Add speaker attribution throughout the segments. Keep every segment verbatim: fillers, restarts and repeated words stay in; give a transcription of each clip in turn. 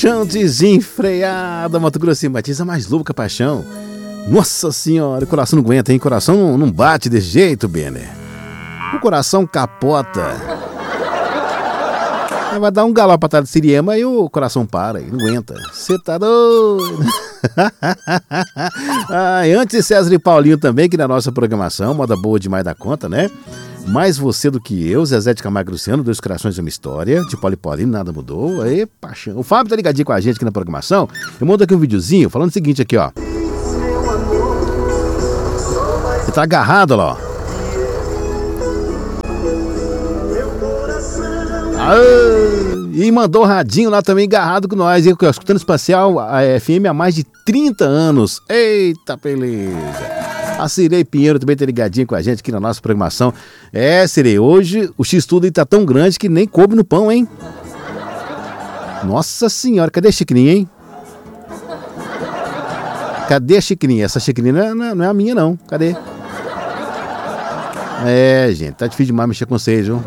Speaker 1: Chão desenfreado, Mato Grosso batiza mais louca paixão. Nossa senhora, o coração não aguenta, hein? O coração não, não bate desse jeito, Benner. O coração capota. Vai dar um galope atrás de Siriema e o coração para, e não aguenta. Você tá doido? Ai, antes César e Paulinho também, que na nossa programação, moda boa demais da conta, né? Mais você do que eu, Zezé de Camargo e Luciano, Dois Corações de uma História, de Paulo e Paulinho, nada mudou. Aí, paixão. O Fábio tá ligadinho com a gente aqui na programação. Eu mando aqui um videozinho falando o seguinte aqui, ó. Ele tá agarrado, ó. Ah, e mandou o radinho lá também agarrado com nós, hein? Escutando Espacial a F M há mais de trinta anos. Eita, beleza. A Cirei Pinheiro também tá ligadinho com a gente aqui na nossa programação. É, Cirei, hoje o X-Tudo aí tá tão grande que nem coube no pão, hein? Nossa senhora, cadê a xicrinha, hein? Cadê a xicrinha? Essa xicrinha não é, não é a minha, não. Cadê? É, gente, tá difícil demais mexer com vocês, viu?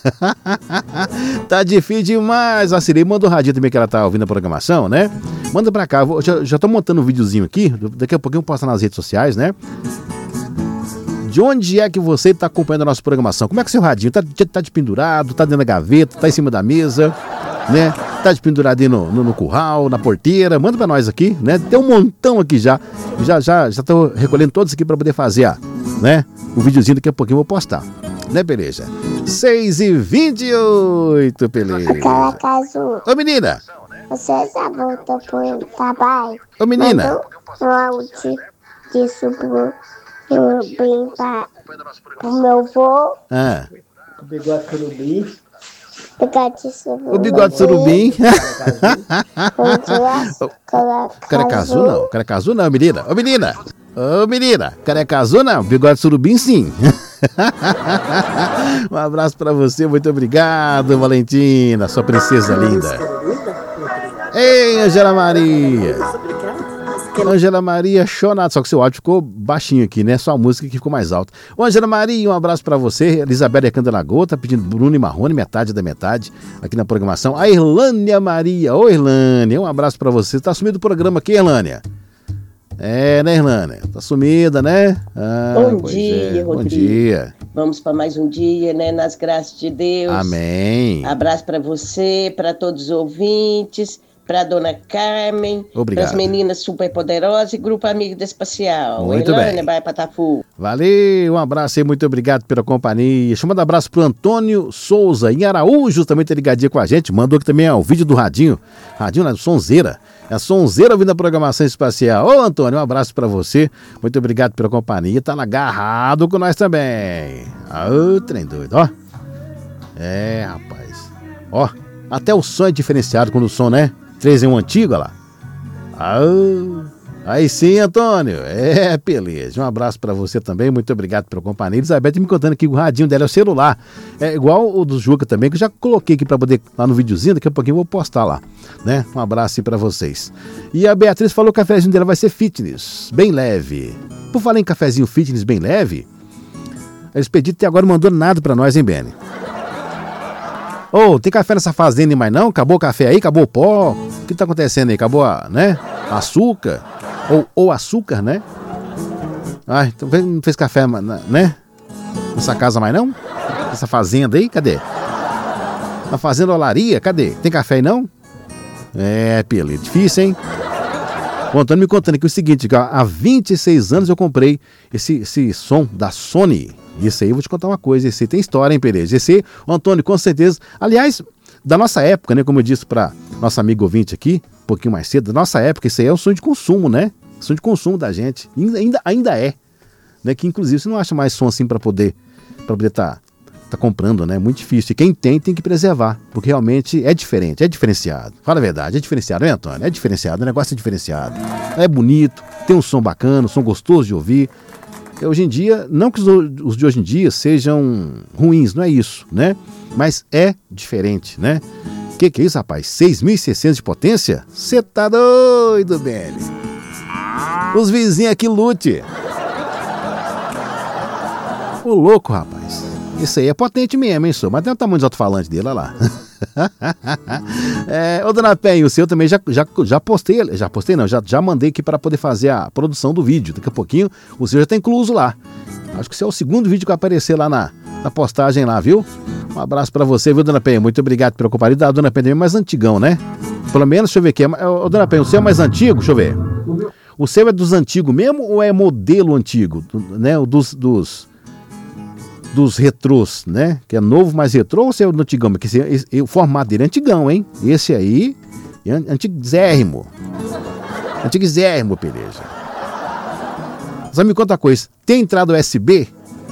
Speaker 1: Tá difícil demais. A Cirei manda o radinho também que ela tá ouvindo a programação, né? Manda pra cá, eu já, já tô montando um videozinho aqui. Daqui a pouquinho eu posto nas redes sociais, né? De onde é que você tá acompanhando a nossa programação? Como é que é seu radinho? Tá, tá de pendurado, tá dentro da gaveta, tá em cima da mesa, né? Tá de pendurado aí no, no, no curral, na porteira. Manda pra nós aqui, né? Tem um montão aqui já. Já, já, já tô recolhendo todos aqui pra poder fazer, ó, né? O videozinho daqui a pouquinho eu vou postar. Né, beleza? seis e vinte e oito, beleza.
Speaker 2: Aquela caso.
Speaker 1: Ô, menina!
Speaker 2: Você já voltou pro trabalho?
Speaker 1: Ô, menina!
Speaker 2: Mandou um áudio disso pro, pro, bem pra, pro meu avô.
Speaker 1: Ah.
Speaker 3: O bigode surubim.
Speaker 2: Bigode surubim.
Speaker 1: O bigode surubim. Carecazu não. Carecazu não, menina. Ô, menina! Ô, menina! Carecazu não. Bigode surubim, sim. Um abraço pra você, muito obrigado, Valentina, sua princesa linda. Ei, Angela Maria. Angela Maria, chonado, só que seu áudio ficou baixinho aqui, né? Só a música que ficou mais alta. Ô, Angela Maria, um abraço pra você. Elizabeth Recanda Lagoa, tá pedindo Bruno e Marrone, metade da metade, aqui na programação. A Irlânia Maria, ô Irlânia, um abraço pra você. Tá sumido do programa aqui, Irlânia? É, né, Irlânia? Tá sumida, né? Ah,
Speaker 4: bom dia,
Speaker 1: é.
Speaker 4: Rodrigo.
Speaker 1: Bom dia.
Speaker 4: Vamos para mais um dia, né? Nas graças de Deus.
Speaker 1: Amém.
Speaker 4: Abraço para você, para todos os ouvintes, para dona Carmen, para as meninas superpoderosas e Grupo Amigo da Espacial.
Speaker 1: Muito
Speaker 4: Irlânia,
Speaker 1: bem.
Speaker 4: vai Patafu.
Speaker 1: Valeu, um abraço aí, muito obrigado pela companhia. Chama de abraço pro Antônio Souza, em Araújo, também tá ligadinho com a gente. Mandou aqui também ó, o vídeo do Radinho. Radinho lá do Sonzeira. É a Sonzeira ouvindo a programação espacial. Ô, Antônio, um abraço pra você. Muito obrigado pela companhia. Tá agarrado com nós também. Ô, trem doido, ó. É, rapaz. Ó, até o som é diferenciado quando o som, né? três em um antigo, olha lá. Ô, aí sim, Antônio. É, beleza. Um abraço pra você também. Muito obrigado pela companhia. Elizabeth me contando aqui o radinho dela é o celular. É igual o do Juca também, que eu já coloquei aqui pra poder lá no videozinho. Daqui a pouquinho eu vou postar lá, né? Um abraço aí pra vocês. E a Beatriz falou que o cafezinho dela vai ser fitness, bem leve. Por falar em cafezinho fitness bem leve, a Expedito até agora não mandou nada pra nós, hein, Benny? Ô, oh, tem café nessa fazenda mais não? Acabou o café aí? Acabou o pó? O que tá acontecendo aí? Acabou, a, né? Açúcar? Ou, ou açúcar, né? Ai, então não fez café, né? Nessa casa mais não? Essa fazenda aí, cadê? Na fazenda Olaria, cadê? Tem café aí não? É, Pelo, difícil, hein? O Antônio me contando aqui o seguinte, que há vinte e seis anos eu comprei esse, esse som da Sony. Isso aí eu vou te contar uma coisa, esse aí tem história, hein, Pereira? Esse aí, o Antônio, com certeza, aliás, da nossa época, né, como eu disse para nosso amigo ouvinte aqui, um pouquinho mais cedo, da nossa época, esse aí é o som de consumo, né? Som de consumo da gente, ainda, ainda, ainda é, né? Que inclusive você não acha mais som assim para poder para poder tá, tá comprando, né? Muito difícil, e quem tem, tem que preservar, porque realmente é diferente, é diferenciado. Fala a verdade, é diferenciado, né, Antônio? É diferenciado, o negócio é diferenciado, é bonito, tem um som bacana, um som gostoso de ouvir. Hoje em dia, não que os de hoje em dia sejam ruins, não é isso, né? Mas é diferente, né? Que que é isso, rapaz? seis mil e seiscentos de potência? Você tá doido, Benny? Os vizinhos aqui lute. Ô louco, rapaz. Isso aí é potente mesmo, hein, senhor? Mas tem o tamanho dos alto-falantes dele, olha lá. é, ô, dona Penha, o seu também já, já, já postei, já postei não, já, já mandei aqui para poder fazer a produção do vídeo. Daqui a pouquinho o seu já tá incluso lá. Acho que esse é o segundo vídeo que vai aparecer lá na, na postagem lá, viu? Um abraço para você, viu, dona Penha? Muito obrigado pela companhia. Da dona Penha é mais antigão, né? Pelo menos, deixa eu ver aqui. Ô, dona Penha, o seu é mais antigo? Deixa eu ver. O seu é dos antigos mesmo ou é modelo antigo? Né? Dos... dos dos retrôs, né? Que é novo, mais retrô, ou se é o antigão? Porque esse, esse, o formato dele é antigão, hein? Esse aí é antigzérrimo. Antigzérrimo, peleja. Só me conta uma coisa. Tem entrada U S B?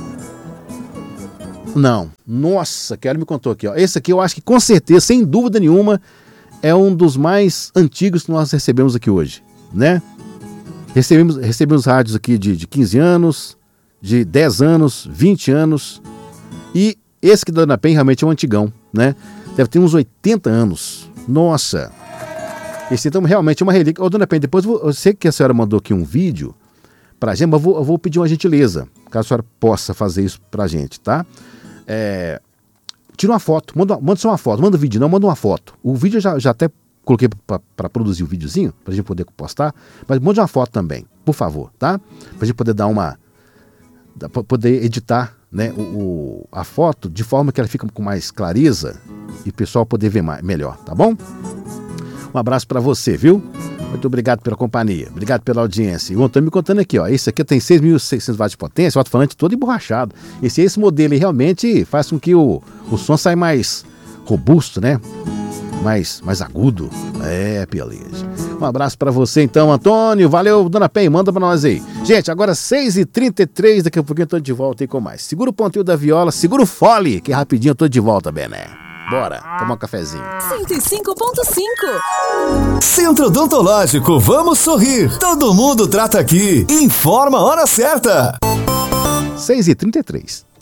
Speaker 1: Não. Nossa, que ela me contou aqui, ó. Esse aqui eu acho que com certeza, sem dúvida nenhuma, é um dos mais antigos que nós recebemos aqui hoje, né? Recebemos, recebemos rádios aqui de, de quinze anos... de dez anos, vinte anos, e esse que da Dona Penha realmente é um antigão, né? Deve ter uns oitenta anos. Nossa! Esse então realmente é uma relíquia. Ô, Dona Penha, depois eu sei que a senhora mandou aqui um vídeo pra gente, mas eu vou, eu vou pedir uma gentileza, caso a senhora possa fazer isso pra gente, tá? É, tira uma foto, manda, manda só uma foto, manda um vídeo, não, manda uma foto. O vídeo eu já, já até coloquei para produzir o videozinho, pra gente poder postar, mas manda uma foto também, por favor, tá? Pra gente poder dar uma... poder editar, né, o, o, a foto de forma que ela fica com mais clareza e o pessoal poder ver mais, melhor, tá bom? Um abraço para você, viu? Muito obrigado pela companhia, obrigado pela audiência. E o Antônio me contando aqui, ó, esse aqui tem seis mil e seiscentos watts de potência, o alto-falante todo emborrachado. Esse, esse modelo aí realmente faz com que o, o som saia mais robusto, né? Mais, mais agudo. É, beleza. Um abraço pra você então, Antônio. Valeu, dona Penha, manda pra nós aí. Gente, agora seis e trinta e três, daqui a pouquinho eu tô de volta aí com mais. Segura o ponteio da viola, segura o fole, que rapidinho eu tô de volta, Bené. Bora, tomar um cafezinho.
Speaker 5: cento e cinco ponto cinco.
Speaker 6: Centro Odontológico, vamos sorrir. Todo mundo trata aqui. Informa a hora certa.
Speaker 1: seis e trinta e três.